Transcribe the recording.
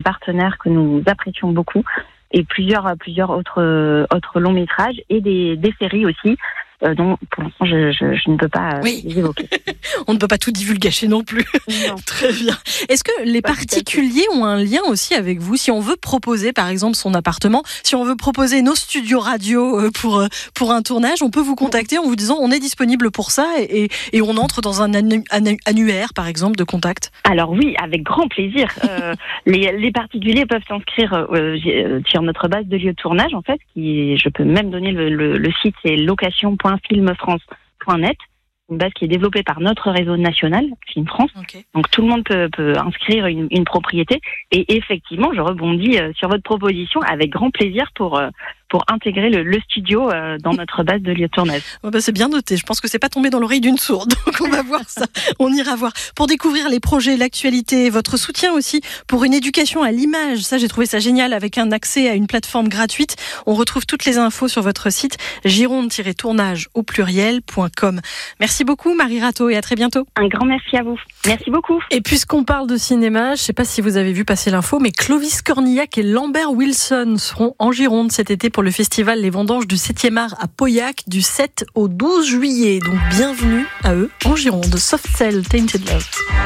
partenaires que nous apprécions beaucoup, et plusieurs autres longs métrages et des séries aussi. Donc, pour l'instant, je ne peux pas les évoquer. On ne peut pas tout divulgacher non plus. Non. Très bien. Est-ce que les particuliers ont un lien aussi avec vous ? Si on veut proposer, par exemple, son appartement, si on veut proposer nos studios radio pour un tournage, on peut vous contacter en vous disant on est disponible pour ça et on entre dans un annuaire, par exemple, de contact. Alors oui, avec grand plaisir. Les particuliers peuvent s'inscrire sur notre base de lieu de tournage, en fait, je peux même donner le site, c'est location.filmfrance.net, une base qui est développée par notre réseau national, Film France. Okay. Donc tout le monde peut inscrire une propriété. Et effectivement, je rebondis sur votre proposition avec grand plaisir pour intégrer le studio dans notre base de lieu de tournage. C'est bien noté. Je pense que c'est pas tombé dans l'oreille d'une sourde. Donc on va voir ça. On ira voir. Pour découvrir les projets, l'actualité, votre soutien aussi pour une éducation à l'image. Ça, j'ai trouvé ça génial avec un accès à une plateforme gratuite. On retrouve toutes les infos sur votre site gironde-tournage.com. Merci beaucoup Marie Rateau et à très bientôt. Un grand merci à vous. Merci beaucoup. Et puisqu'on parle de cinéma, je sais pas si vous avez vu passer l'info, mais Clovis Cornillac et Lambert Wilson seront en Gironde cet été pour le festival Les Vendanges du 7e art à Pauillac du 7 au 12 juillet. Donc bienvenue à eux en Gironde. Soft Cell, Tainted Love.